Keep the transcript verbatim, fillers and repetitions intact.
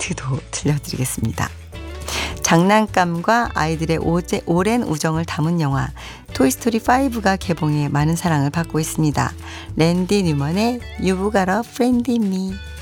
멘트도 들려드리겠습니다. 장난감과 아이들의 오제, 오랜 우정을 담은 영화 토이스토리 파이브가 개봉해 많은 사랑을 받고 있습니다. 랜디 뉴먼의 You've Got a Friend in Me.